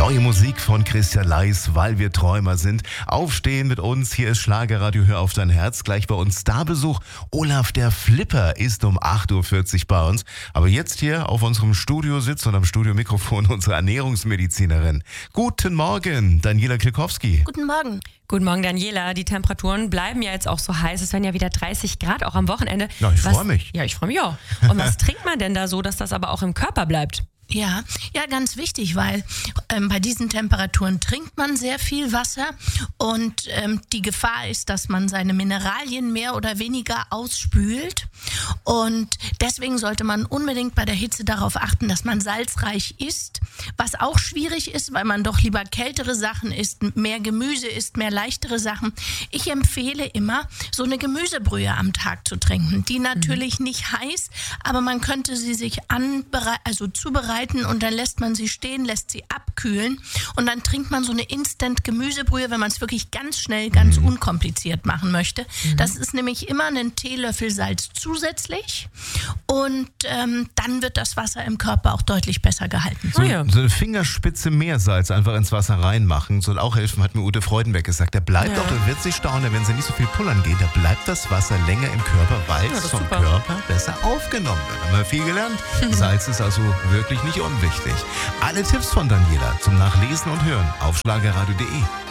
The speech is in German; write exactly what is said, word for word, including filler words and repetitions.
Neue Musik von Christian Leis, weil wir Träumer sind. Aufstehen mit uns, hier ist Schlagerradio, hör auf dein Herz. Gleich bei uns Starbesuch. Olaf der Flipper ist um acht Uhr vierzig bei uns. Aber jetzt hier auf unserem Studiositz und am Studiomikrofon unsere Ernährungsmedizinerin. Guten Morgen, Daniela Klikowski. Guten Morgen. Guten Morgen, Daniela. Die Temperaturen bleiben ja jetzt auch so heiß. Es werden ja wieder dreißig Grad, auch am Wochenende. Ja, ich freue mich. Ja, ich freue mich auch. Und was trinkt man denn da so, dass das aber auch im Körper bleibt? Ja, ja, ganz wichtig, weil ähm, bei diesen Temperaturen trinkt man sehr viel Wasser und ähm, die Gefahr ist, dass man seine Mineralien mehr oder weniger ausspült und deswegen sollte man unbedingt bei der Hitze darauf achten, dass man salzreich isst, was auch schwierig ist, weil man doch lieber kältere Sachen isst, mehr Gemüse isst, mehr leichtere Sachen. Ich empfehle immer, so eine Gemüsebrühe am Tag zu trinken, die natürlich mhm. nicht heiß, aber man könnte sie sich anbere- also zubereiten und dann lässt man sie stehen, lässt sie abkühlen und dann trinkt man so eine Instant-Gemüsebrühe, wenn man es wirklich ganz schnell, ganz mhm. unkompliziert machen möchte. Mhm. Das ist nämlich immer einen Teelöffel Salz zusätzlich und ähm, dann wird das Wasser im Körper auch deutlich besser gehalten. So, ja. so eine Fingerspitze Meersalz einfach ins Wasser reinmachen, soll auch helfen, hat mir Ute Freudenberg gesagt. Der bleibt ja. auch, da wird sich staunen, wenn sie nicht so viel pullern geht, da bleibt das Wasser länger im Körper, weil es ja, vom super. Körper besser aufgenommen wird. Haben wir viel gelernt. Salz ist also wirklich nicht unwichtig. Alle Tipps von Daniela zum Nachlesen und Hören auf schlagerradio punkt de.